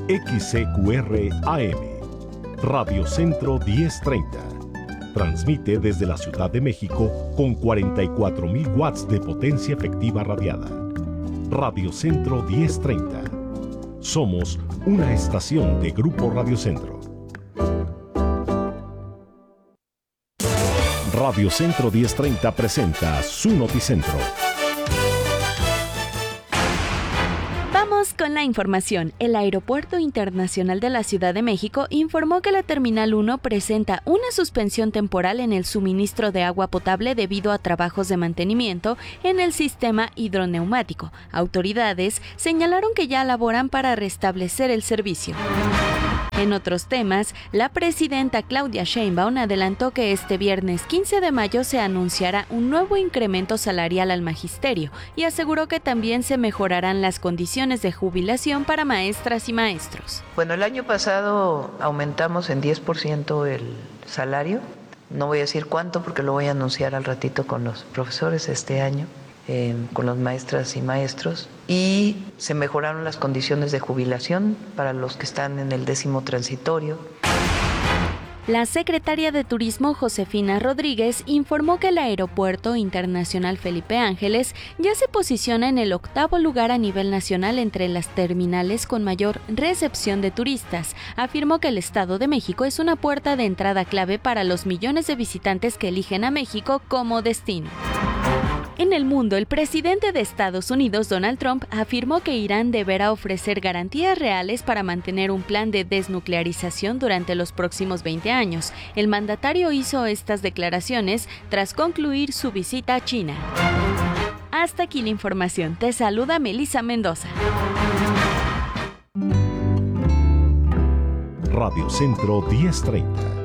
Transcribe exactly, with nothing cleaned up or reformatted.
X C Q R A M, Radio Centro diez treinta. Transmite desde la Ciudad de México con cuarenta y cuatro mil watts de potencia efectiva radiada. Radio Centro diez treinta. Somos una estación de Grupo Radio Centro. Radio Centro diez treinta presenta su Noticentro. Vamos con la información. El Aeropuerto Internacional de la Ciudad de México informó que la Terminal uno presenta una suspensión temporal en el suministro de agua potable debido a trabajos de mantenimiento en el sistema hidroneumático. Autoridades señalaron que ya laboran para restablecer el servicio. En otros temas, la presidenta Claudia Sheinbaum adelantó que este viernes quince de mayo se anunciará un nuevo incremento salarial al magisterio y aseguró que también se mejorarán las condiciones de jubilación para maestras y maestros. Bueno, el año pasado aumentamos en diez por ciento el salario. No voy a decir cuánto porque lo voy a anunciar al ratito con los profesores este año. Eh, con las maestras y maestros, y se mejoraron las condiciones de jubilación para los que están en el décimo transitorio. La secretaria de Turismo, Josefina Rodríguez, informó que el Aeropuerto Internacional Felipe Ángeles ya se posiciona en el octavo lugar a nivel nacional entre las terminales con mayor recepción de turistas. Afirmó que el Estado de México es una puerta de entrada clave para los millones de visitantes que eligen a México como destino. En el mundo, el presidente de Estados Unidos, Donald Trump, afirmó que Irán deberá ofrecer garantías reales para mantener un plan de desnuclearización durante los próximos veinte años. El mandatario hizo estas declaraciones tras concluir su visita a China. Hasta aquí la información. Te saluda Melissa Mendoza. Radio Centro diez treinta.